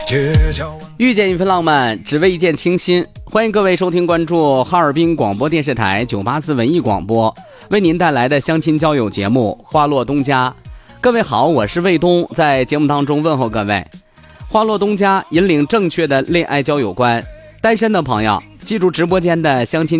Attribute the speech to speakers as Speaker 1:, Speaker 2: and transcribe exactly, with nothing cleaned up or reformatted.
Speaker 1: 遇见一份浪漫，只为一见倾心。欢迎各位收听关注哈尔滨广播电视台九八四文艺广播为您带来的相亲交友节目《花落东家》。各位好，我是卫东，在节目当中问候各位。花落东家引领正确的恋爱交友观，单身的朋友记住直播间的相亲